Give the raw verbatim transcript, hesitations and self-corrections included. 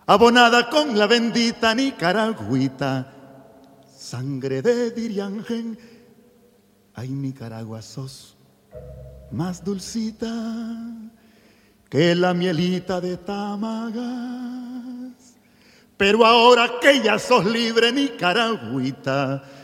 abonada con la bendita Nicaragüita, sangre de Diriangen. Ay, Nicaragua, sos más dulcita que la mielita de Tamagas. Pero ahora que ya sos libre, Nicaragüita,